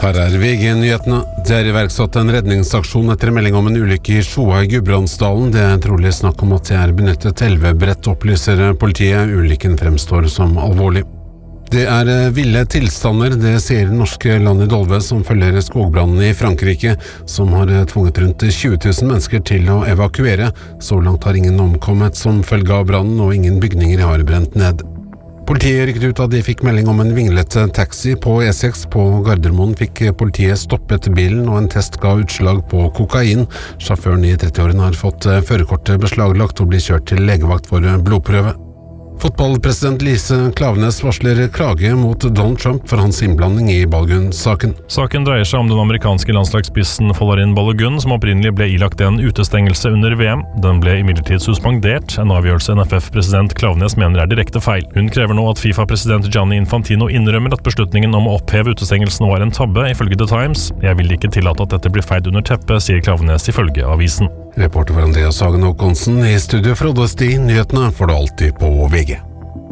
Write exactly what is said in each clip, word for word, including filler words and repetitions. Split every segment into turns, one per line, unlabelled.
Her er V G-nyhetene. Det er iverksatt en redningsaksjon etter melding om en ulykke i Sjoa i Gudbrandsdalen. Det er trolig snakk om at det er benyttet elvebrett, opplyser politiet. Ulykken fremstår som alvorlig. Det er ville tilstander, det sier norske land i Dolve som følger skogbrannen i Frankrike, som har tvunget rundt tjue tusen mennesker til å evakuere. Så langt har ingen omkommet som følge av brannen, og ingen bygninger har brent ned. Politiet rykket ut at de fikk melding om en vinglete taxi på E seks. På Gardermoen fikk politiet stoppet bilen, og en test ga utslag på kokain. Sjåføren i trettiårene har fått førerkortet beslaglagt og blir kjørt til legevakt for blodprøve. Fotballpresident Lise Klaveness varsler klage mot Donald Trump for hans innblanding i Balogun-saken.
Saken dreier seg om den amerikanske landslagsspissen Folarin Balogun, som opprinnelig ble ilagt en utestengelse under V M. Den ble imidlertid suspendert, en avgjørelse N F F-president Klaveness mener er direkte feil. Hun krever nå at FIFA-president Gianni Infantino innrømmer at beslutningen om å oppheve utestengelsen var en tabbe, ifølge The Times. Jeg vil ikke tillate at dette blir feid under teppet, sier Klaveness ifølge avisen.
Reporter for Andreas Hagen Håkonsen i studio fra Odda Sti. Nyhetene får du alltid på V G.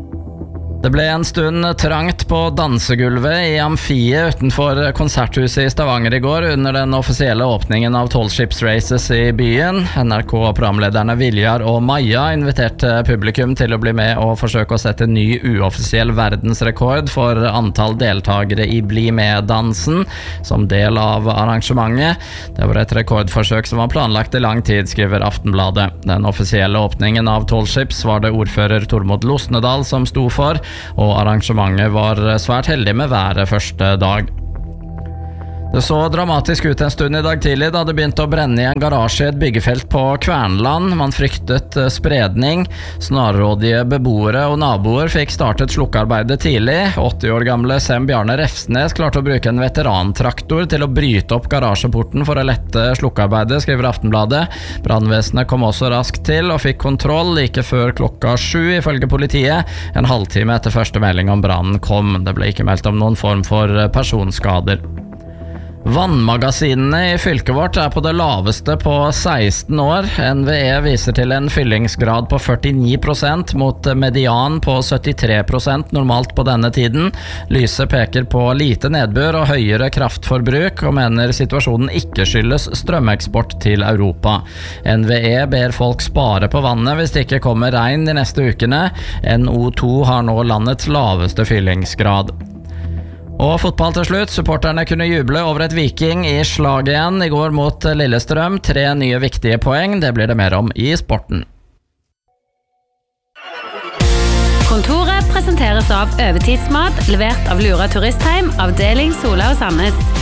Det ble en stund trangt på dansegulvet i Amfiet utenfor konserthuset i Stavanger i går under den offisielle åpningen av tolv Ships Races i byen. N R K-programlederne Viljar og Maja inviterte publikum til å bli med og forsøke å sette ny uoffisiell verdensrekord for antall deltagere i Bli med-dansen som del av arrangementet. Det var et rekordforsøk som var planlagt i lang tid, skriver Aftenbladet. Den offisielle åpningen av tolv Ships var det ordfører Tormod Losnedal som sto for, og arrangementet var svært heldig med været første dag. Det så dramatisk ut en stund i dag tidlig da det begynte å brenne i en garasje i et byggefelt på Kvernland. Man fryktet spredning. Snarrådige beboere og naboer fikk startet slukkearbeidet tidlig. åtti år gamle Sem Bjarne Refsnes klarte å bruke en veterantraktor til å bryte opp garasjeporten for å lette slukkearbeidet, skriver Aftenbladet. Brannvesenet kom også raskt til og fikk kontroll like før klokka sju, ifølge politiet. En halvtime etter første melding om brannen kom. Det ble ikke meldt om noen form for personskader. Vannmagasinene i fylket vårt er på det laveste på seksten år. N V E viser til en fyllingsgrad på førtini prosent mot median på syttitre prosent normalt på denne tiden. Lyse peker på lite nedbør og høyere kraftforbruk, og mener situasjonen ikke skyldes strømeksport til Europa. N V E ber folk spare på vannet hvis det ikke kommer regn de neste ukene. N O to har nå landets laveste fyllingsgrad. Og fotball til slutt. Supporterne kunne juble over et Viking i slag igjen i går mot Lillestrøm. Tre nye viktige poeng, det blir det mer om i sporten.
Kontoret presenteres av Øvertidsmat, levert av Lura Turistheim, avdeling Sola og Sandnes.